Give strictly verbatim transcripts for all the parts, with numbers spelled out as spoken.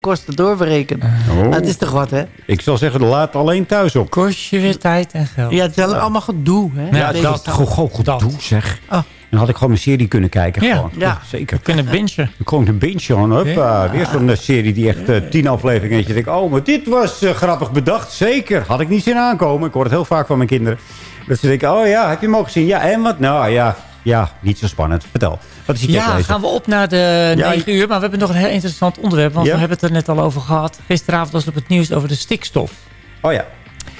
kosten doorberekenen. Oh. Nou, het is toch wat, hè? Ik zal zeggen, laat alleen thuis op. Kost je weer tijd en geld. Ja, het is allemaal gedoe, hè? Ja, Deze dat- stad. Gewoon goed, goed Dat. doen, zeg. Oh. Dan had ik gewoon een serie kunnen kijken. Ja. Gewoon. Ja. Zeker. We kunnen bingen. Gewoon een binge gewoon. Hoppa. Ja. Weer zo'n uh, serie die echt uh, tien afleveringen. En je denkt, oh, maar dit was uh, grappig bedacht. Zeker. Had ik niet zien aankomen. Ik hoor het heel vaak van mijn kinderen. Dat ze denken, oh ja, heb je hem ook gezien? Ja, en wat? Nou ja, ja, niet zo spannend. Vertel. Wat is je Ja, kerstlezer? gaan we op naar de Ja, negen uur. Maar we hebben nog een heel interessant onderwerp. Want Ja? we hebben het er net al over gehad. Gisteravond was op het nieuws over de stikstof. Oh ja.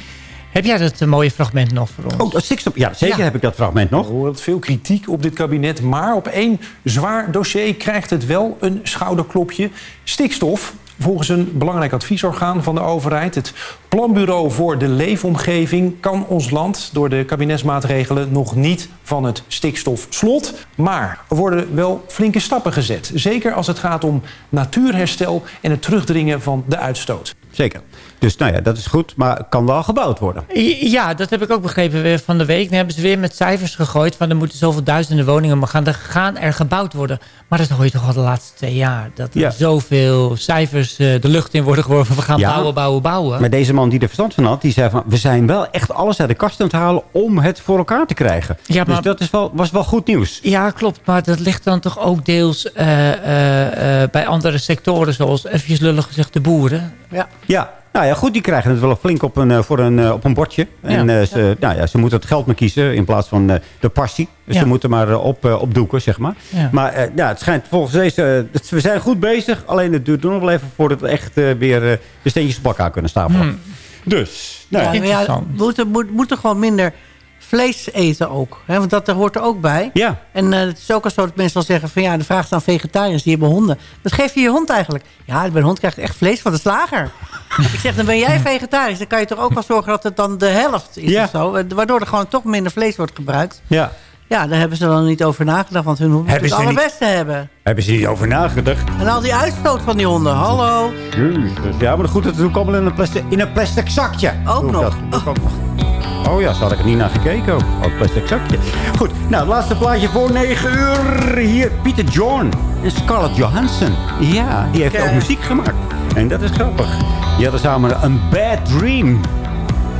Heb jij dat uh, mooie fragment nog voor ons? Oh, dat stikstof. Ja, zeker Ja. heb ik dat fragment nog. Er hoort veel kritiek op dit kabinet, maar op één zwaar dossier krijgt het wel een schouderklopje. Stikstof. Volgens een belangrijk adviesorgaan van de overheid, het Planbureau voor de Leefomgeving, kan ons land door de kabinetsmaatregelen nog niet van het stikstofslot. Maar er worden wel flinke stappen gezet. Zeker als het gaat om natuurherstel en het terugdringen van de uitstoot. Zeker. Dus nou ja, dat is goed, maar kan wel gebouwd worden. Ja, dat heb ik ook begrepen weer van de week. Dan hebben ze weer met cijfers gegooid. Van er moeten zoveel duizenden woningen maar gaan, er gaan er gebouwd worden. Maar dat hoor je toch al de laatste twee jaar. Dat er Ja. zoveel cijfers uh, de lucht in worden geworpen. We gaan Ja. bouwen, bouwen, bouwen. Maar deze man die er verstand van had, die zei van... we zijn wel echt alles uit de kast aan het halen om het voor elkaar te krijgen. Ja, maar- Dus dat is wel, was wel goed nieuws. Ja, klopt. Maar dat ligt dan toch ook deels uh, uh, uh, bij andere sectoren. Zoals, eventjes lullig gezegd, de boeren. Ja. Ja, nou ja, goed, die krijgen het wel flink op een, uh, voor een, uh, op een bordje. En Ja. uh, ze, nou ja, ze moeten het geld maar kiezen in plaats van uh, de passie. Dus Ja. ze moeten maar uh, op, uh, opdoeken, zeg maar. Ja. Maar uh, ja, het schijnt volgens deze... Uh, we zijn goed bezig, alleen het duurt nog wel even voordat we echt uh, weer uh, de steentjes op elkaar kunnen stapelen. Hmm. Dus, nou ja. Ja, maar ja, Interessant. we moeten, moet, moeten gewoon minder vlees eten ook. Hè? Want dat er hoort er ook bij. Ja. En uh, het is ook al zo dat mensen al zeggen van ja, de vraag is aan vegetariërs, die hebben honden. Wat geef je je hond eigenlijk? Ja, bij een hond krijgt echt vlees van de slager. Ik zeg, dan ben jij vegetarisch. Dan kan je toch ook wel zorgen dat het dan de helft is Ja. of zo. Uh, Waardoor er gewoon toch minder vlees wordt gebruikt. Ja. Ja, daar hebben ze dan niet over nagedacht. Want hun hoeven Hebben het ze niet- allerbeste hebben. Hebben ze niet over nagedacht? En al die uitstoot van die honden. Hallo. Jezus. Ja, maar goed, dat doe ik allemaal in een plastic, in een plastic zakje. Ook Doe ik nog. dat. Doe ik ook nog. Oh ja, zo had ik er niet naar gekeken ook. Oh, plastic zakje. Goed, nou, het laatste plaatje voor negen uur. Hier, Peter John en Scarlett Johansson. Ja, die heeft Ik, uh, ook muziek gemaakt. En dat is grappig. Die hadden samen een Bad Dream.